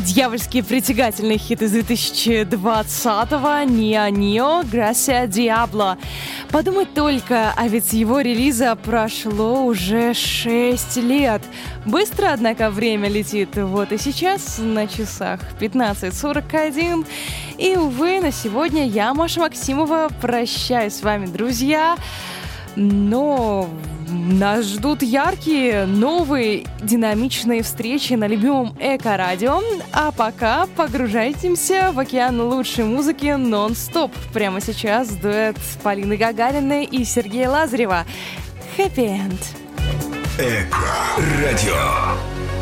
Дьявольски притягательный хит из 2020-го «Нио-Нио Грасия Диабло». Подумать только, а ведь с его релиза прошло уже 6 лет. Быстро, однако, время летит. Вот и сейчас на часах 15:41. И, увы, на сегодня я, Маша Максимова, прощаюсь с вами, друзья. Но нас ждут яркие, новые, динамичные встречи на любимом Эко-радио. А пока погружайтесь в океан лучшей музыки нон-стоп. Прямо сейчас дуэт Полины Гагариной и Сергея Лазарева. Happy End. Эко-радио.